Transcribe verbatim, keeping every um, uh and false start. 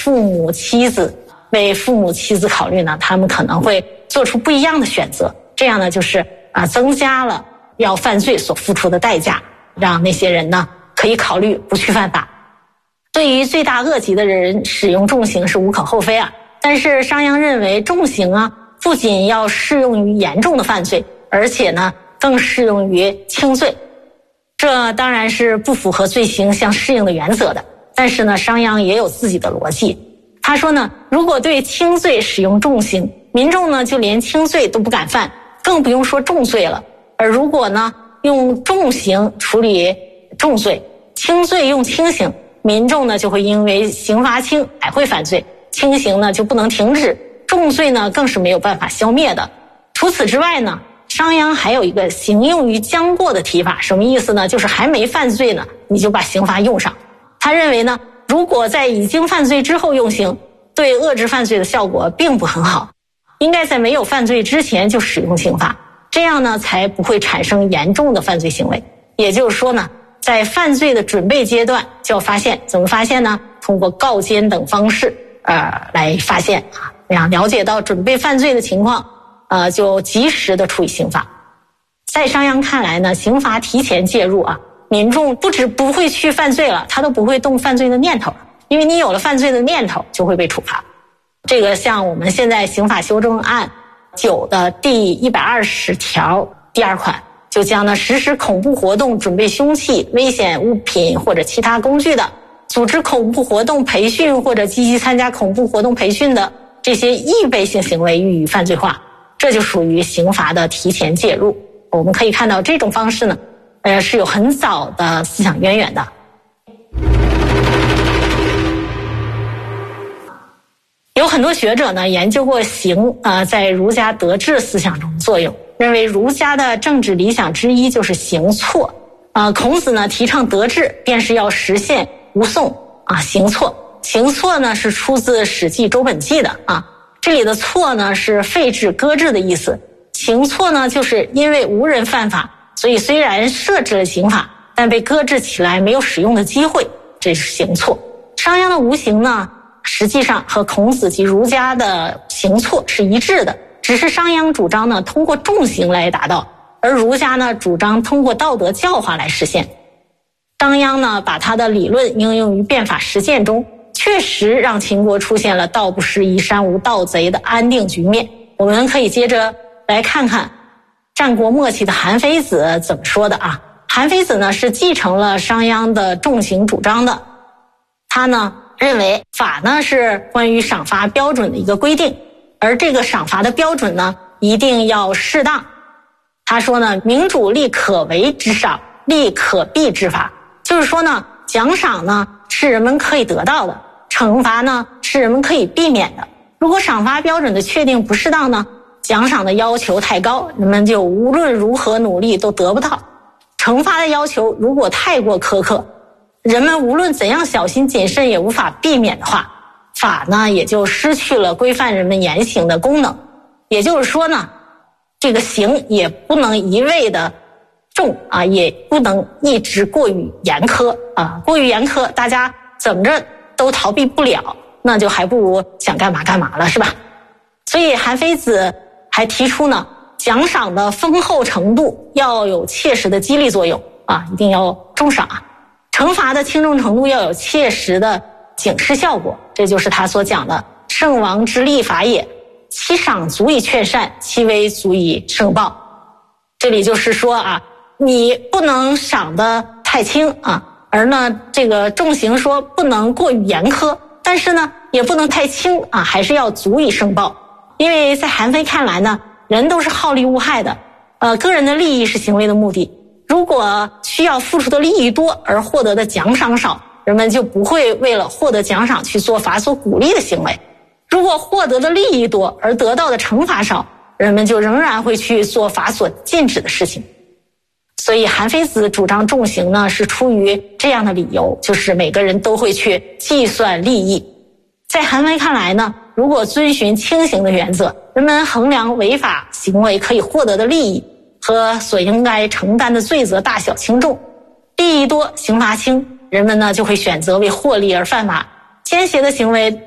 父母妻子为父母妻子考虑呢，他们可能会做出不一样的选择，这样呢就是啊增加了要犯罪所付出的代价，让那些人呢可以考虑不去犯法。对于罪大恶极的人使用重刑是无可厚非啊，但是商鞅认为重刑啊不仅要适用于严重的犯罪，而且呢更适用于轻罪，这当然是不符合罪刑相适应的原则的。但是呢商鞅也有自己的逻辑，他说呢，如果对轻罪使用重刑，民众呢就连轻罪都不敢犯，更不用说重罪了。而如果呢用重刑处理重罪，轻罪用轻刑，民众呢就会因为刑罚轻还会犯罪，轻刑呢就不能停止，重罪呢更是没有办法消灭的。除此之外呢，商鞅还有一个刑用于将过的提法，什么意思呢？就是还没犯罪呢你就把刑罚用上。他认为呢，如果在已经犯罪之后用刑，对遏制犯罪的效果并不很好，应该在没有犯罪之前就使用刑罚，这样呢才不会产生严重的犯罪行为。也就是说呢，在犯罪的准备阶段就要发现，怎么发现呢？通过告监等方式呃来发现啊，这样了解到准备犯罪的情况，呃就及时的处以刑罚。在商鞅看来呢，刑罚提前介入啊，民众不止不会去犯罪了，他都不会动犯罪的念头了，因为你有了犯罪的念头就会被处罚。这个像我们现在刑法修正案九的第一百二十条第二款，就将呢实施恐怖活动、准备凶器、危险物品或者其他工具的，组织恐怖活动培训或者积极参加恐怖活动培训的这些易备性行为予以犯罪化，这就属于刑罚的提前介入。我们可以看到这种方式呢呃，是有很早的思想渊源的。有很多学者呢研究过刑呃在儒家德治思想中的作用，认为儒家的政治理想之一就是行错。呃，孔子呢提倡德治，便是要实现无讼啊行错。行错呢是出自《史记·周本纪》的啊，这里的错呢是废制、搁置的意思。行错呢就是因为无人犯法，所以虽然设置了刑法，但被搁置起来没有使用的机会，这是行错。商鞅的无刑呢实际上和孔子及儒家的行错是一致的，只是商鞅主张呢通过重刑来达到，而儒家呢主张通过道德教化来实现。商鞅呢把他的理论应用于变法实践中，确实让秦国出现了道不拾遗、山无盗贼的安定局面。我们可以接着来看看战国末期的韩非子怎么说的啊。韩非子呢是继承了商鞅的重刑主张的，他呢认为法呢是关于赏罚标准的一个规定，而这个赏罚的标准呢一定要适当。他说呢，民主立可为之赏，立可避之罚，就是说呢，奖赏呢是人们可以得到的，惩罚呢是人们可以避免的。如果赏罚标准的确定不适当呢，奖赏的要求太高，人们就无论如何努力都得不到；惩罚的要求如果太过苛刻，人们无论怎样小心谨慎也无法避免的话，法呢也就失去了规范人们言行的功能。也就是说呢，这个刑也不能一味的重啊，也不能一直过于严苛啊，过于严苛大家怎么着都逃避不了，那就还不如想干嘛干嘛了，是吧？所以韩非子还提出呢，奖赏的丰厚程度要有切实的激励作用啊，一定要重赏啊。惩罚的轻重程度要有切实的警示效果，这就是他所讲的圣王之立法也，其赏足以劝善，其威足以胜暴。这里就是说啊，你不能赏得太轻啊，而呢这个重刑说不能过于严苛，但是呢也不能太轻啊，还是要足以胜暴。因为在韩非看来呢，人都是好利恶害的，呃，个人的利益是行为的目的。如果需要付出的利益多而获得的奖赏少，人们就不会为了获得奖赏去做法所鼓励的行为。如果获得的利益多而得到的惩罚少，人们就仍然会去做法所禁止的事情。所以韩非子主张重刑呢，是出于这样的理由，就是每个人都会去计算利益。在韩非看来呢，如果遵循轻刑的原则，人们衡量违法行为可以获得的利益和所应该承担的罪责大小轻重，利益多刑罚轻，人们呢就会选择为获利而犯法，奸邪的行为